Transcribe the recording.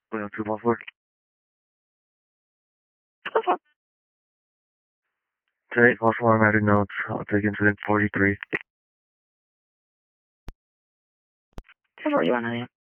2 Baltimore. To 8 Baltimore, I'm adding notes. I'll take incident 43. 41,